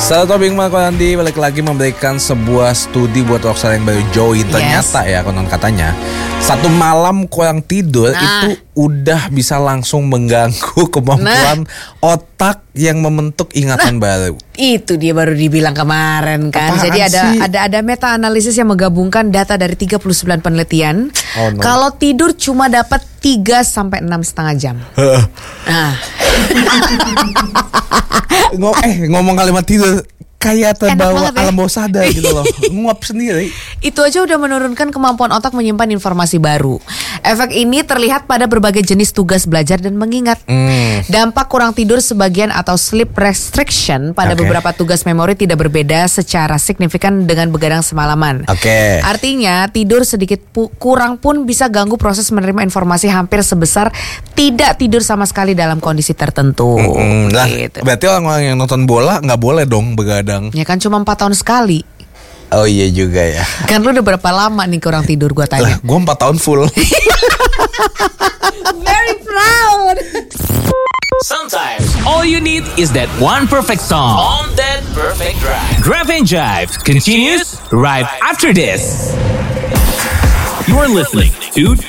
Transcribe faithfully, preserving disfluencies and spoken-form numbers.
Selamat Tobing Malkonandi balik lagi memberikan sebuah studi buat Rockstar yang baru join. Ternyata yes. ya konon katanya satu malam kurang tidur nah. itu udah bisa langsung mengganggu kemampuan nah. otak yang membentuk ingatan nah. baru. Itu dia baru dibilang kemarin kan. Apaan Jadi ada sih? ada ada meta analisis yang menggabungkan data dari tiga puluh sembilan penelitian. Oh, no. Kalau tidur cuma dapat tiga sampai enam setengah jam. Nah. Ngom- eh ngomong kalimat tidur kayak terbawa ya? alam bawah sadar gitu loh. Nguap sendiri. Itu aja udah menurunkan kemampuan otak menyimpan informasi baru. Efek ini terlihat pada berbagai jenis tugas belajar dan mengingat. mm. Dampak kurang tidur sebagian atau sleep restriction pada okay. beberapa tugas memori tidak berbeda secara signifikan dengan begadang semalaman. okay. Artinya tidur sedikit pu- kurang pun bisa ganggu proses menerima informasi hampir sebesar tidak tidur sama sekali dalam kondisi tertentu. mm-hmm. Nah, gitu. Berarti orang-orang yang nonton bola gak boleh dong begadang. Ya kan cuma empat tahun sekali. Oh iya juga ya. Kan lu udah berapa lama nih kurang tidur gue tanya? Gue empat tahun full. Very proud. Sometimes all you need is that one perfect song on that perfect drive. Drive and Jive continues right after this. You're listening to